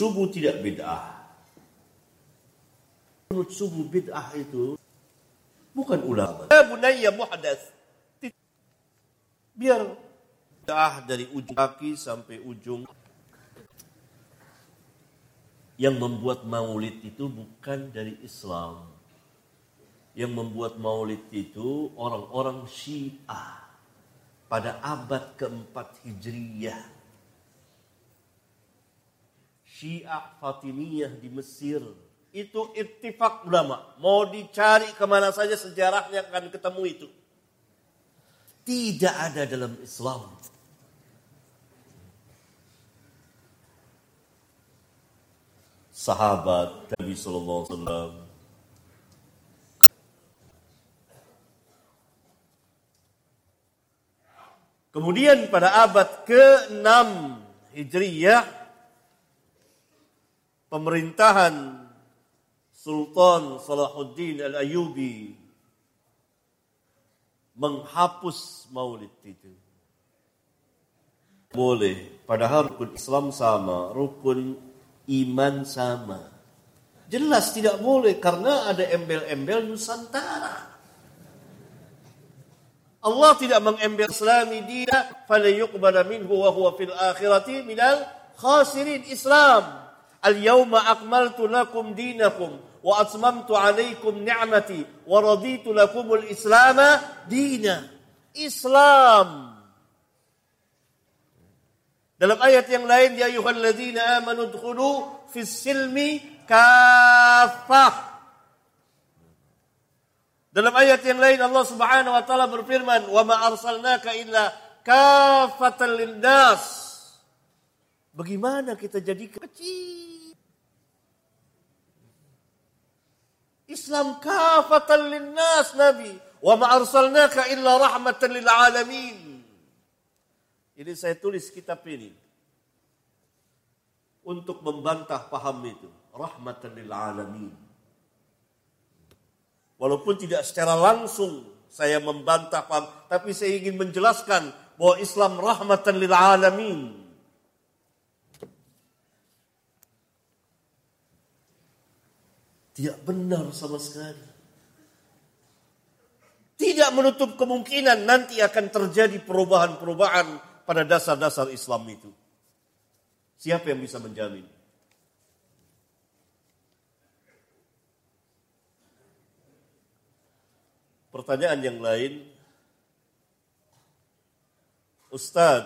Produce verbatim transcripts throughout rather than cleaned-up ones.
subuh tidak bid'ah. Kunut subuh bid'ah itu bukan ulama. Ya bunayya muhdath. Biar bid'ah dari ujung kaki sampai ujung. Yang membuat maulid itu bukan dari Islam. Yang membuat maulid itu orang-orang Syiah pada abad keempat Hijriyah. Syiah Fatimiyah di Mesir. Itu ittifaq ulama. Mau dicari kemana saja sejarahnya akan ketemu itu. Tidak ada dalam Islam. Sahabat Nabi sallallahu alaihi wasallam kemudian pada abad keenam Hijriyah pemerintahan Sultan Salahuddin Al-Ayyubi menghapus maulid itu. Boleh, padahal rukun Islam sama, rukun iman sama. Jelas tidak boleh karena ada embel-embel Nusantara. Allah tidak mengembel Islami dina falyuqbala minhu wa huwa fil akhirati minal khasirin. Islam al-yawma akmaltu lakum dinakum wa atmamtu alaikum ni'mati wa raditu lakumul islama dina. Islam. Dalam ayat yang lain, ya ayyuhalladzina amanu udkhulu fis silmi kaffah. Dalam ayat yang lain Allah Subhanahu wa taala berfirman, "Wa ma arsalnaka illa kaffatan linnas." Bagaimana kita jadi kecil? Islam kaffatan linnas, Nabi. "Wa ma arsalnaka illa rahmatan lil alamin." Jadi saya tulis kitab ini untuk membantah paham itu, rahmatan lil alamin. Walaupun tidak secara langsung saya membantah paham, tapi saya ingin menjelaskan bahwa Islam rahmatan lil alamin. Tidak benar sama sekali. Tidak menutup kemungkinan nanti akan terjadi perubahan-perubahan pada dasar-dasar Islam itu. Siapa yang bisa menjamin? Pertanyaan yang lain, Ustaz,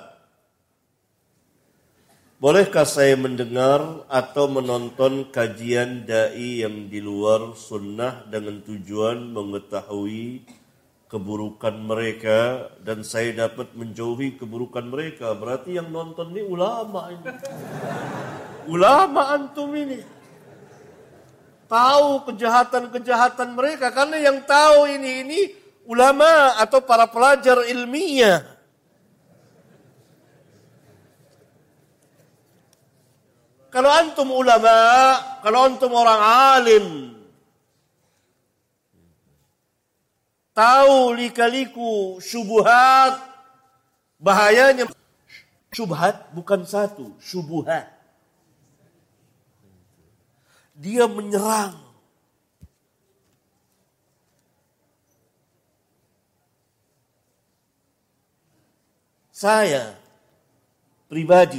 bolehkah saya mendengar atau menonton kajian dai yang di luar sunnah dengan tujuan mengetahui keburukan mereka dan saya dapat menjauhi keburukan mereka? Berarti yang nonton ini ulama ini. Ulama antum ini. Tahu kejahatan-kejahatan mereka karena yang tahu ini ini ulama atau para pelajar ilmiah. Kalau antum ulama, kalau antum orang alim, tahu lika-liku syubhat, bahayanya syubhat bukan satu, syubhat. Dia menyerang. Saya pribadi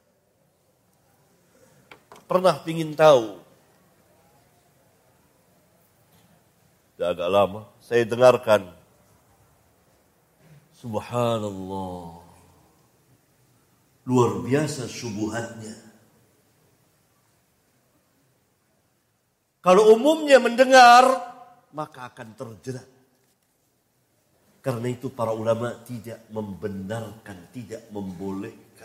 pernah ingin tahu. Sudah agak lama saya dengarkan. Subhanallah. Luar biasa syubhatnya. Kalau umumnya mendengar, maka akan terjerat. Karena itu para ulama tidak membenarkan, tidak membolehkan.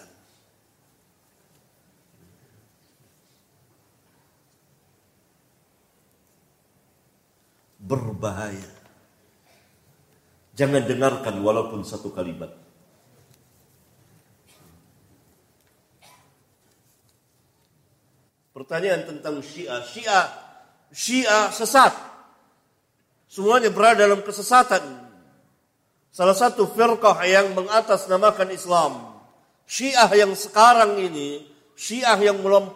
Berbahaya. Jangan dengarkan walaupun satu kalimat. Pertanyaan tentang Syiah. Syiah Syiah sesat. Semuanya berada dalam kesesatan. Salah satu firqah yang mengatasnamakan Islam. Syiah yang sekarang ini, Syiah yang melampaui